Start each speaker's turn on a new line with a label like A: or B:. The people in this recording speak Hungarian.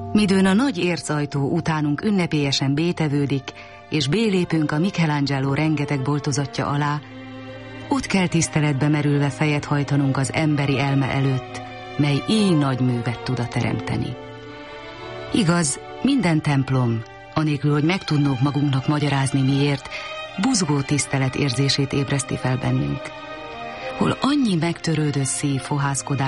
A: Midőn a nagy ércajtó utánunk ünnepélyesen bétevődik, és bélépünk a Michelangelo rengeteg boltozatja alá, ott kell tiszteletbe merülve fejet hajtanunk az emberi elme előtt, mely így nagy művet tud teremteni. Igaz, minden templom, anélkül, hogy meg tudnunk magunknak magyarázni miért, buzgó tisztelet érzését ébreszti fel bennünk. Hol annyi megtörődött szív fohászkodás